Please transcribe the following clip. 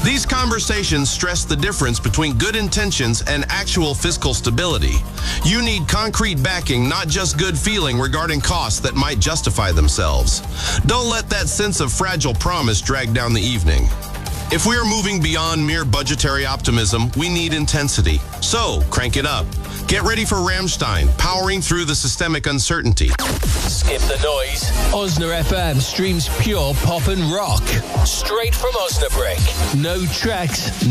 These conversations stress the difference between good intentions and actual fiscal stability. You need concrete backing, not just good feeling regarding costs that might justify themselves. Don't let that sense of fragile promise drag down the evening. If we are moving beyond mere budgetary optimism, we need intensity. So, crank it up. Get ready for Rammstein, powering through the systemic uncertainty. Skip the noise. Osna FM streams pure pop and rock. Straight from Osnabrück. No tracks,